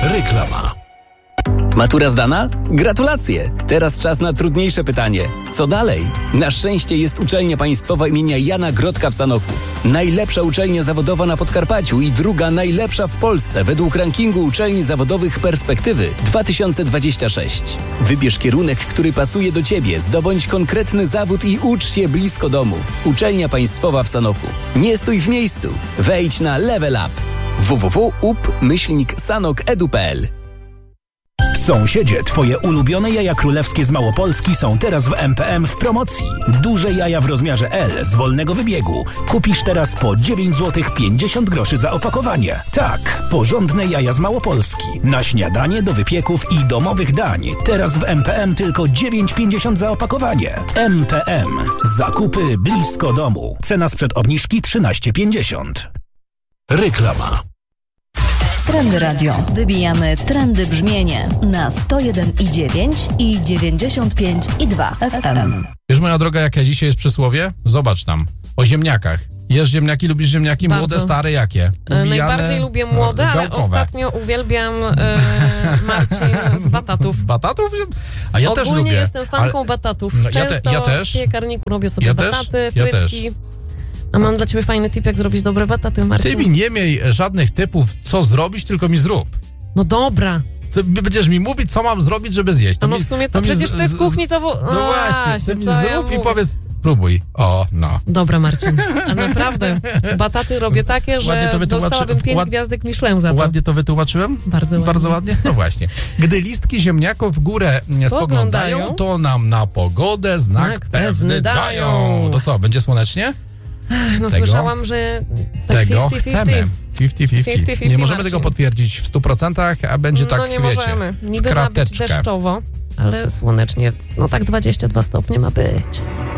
Reklama. Matura zdana? Gratulacje! Teraz czas na trudniejsze pytanie. Co dalej? Na szczęście jest uczelnia państwowa imienia Jana Grodka w Sanoku. Najlepsza uczelnia zawodowa na Podkarpaciu i druga najlepsza w Polsce według rankingu uczelni zawodowych Perspektywy 2026. Wybierz kierunek, który pasuje do Ciebie, zdobądź konkretny zawód i ucz się blisko domu. Uczelnia państwowa w Sanoku. Nie stój w miejscu. Wejdź na Level Up. www.up-sanok.edu.pl. Sąsiedzie, twoje ulubione jaja królewskie z Małopolski są teraz w MPM w promocji. Duże jaja w rozmiarze L z wolnego wybiegu. Kupisz teraz po 9 zł 50 groszy za opakowanie. Tak, porządne jaja z Małopolski. Na śniadanie, do wypieków i domowych dań. Teraz w MPM tylko 9,50 za opakowanie. MPM. Zakupy blisko domu. Cena sprzed obniżki 13,50. Reklama. Trendy Radio. Wybijamy trendy brzmienie na 101,9 i 95,2 FM. Wiesz, moja droga, jakie dzisiaj jest przysłowie? Zobacz tam. O ziemniakach. Jesz ziemniaki, lubisz ziemniaki? Bardzo. Młode, stare, jakie? Ubijane, najbardziej lubię młode, ale gałkowe. Ostatnio uwielbiam Marcin z batatów. Batatów? A ja też lubię. Ogólnie jestem fanką batatów. No, Często ja też. w piekarniku robię sobie bataty, Ja frytki. A mam dla ciebie fajny tip, jak zrobić dobre bataty, Marcin. Ty mi nie miej żadnych typów, co zrobić, tylko mi zrób. No dobra. Będziesz mi mówić, co mam zrobić, żeby zjeść. No w sumie to przecież ty w kuchni to... No właśnie, ty mi co zrób ja i powiedz, próbuj. O, no. Dobra, Marcin. A naprawdę, bataty robię takie, że dostałabym 5 gwiazdek Michelin za to. Ładnie to wytłumaczyłem? Bardzo ładnie. Bardzo ładnie? No właśnie. Gdy listki ziemniaków w górę spoglądają, to nam na pogodę znak pewny dają. To co, będzie słonecznie? No słyszałam, że tak tego 50-50. chcemy. 50-50. Nie możemy Marcin. tego potwierdzić w 100%, a będzie tak, no nie wiecie, możemy. Niby w ma być krateczkę. deszczowo, ale słonecznie, no tak 22 stopnie ma być.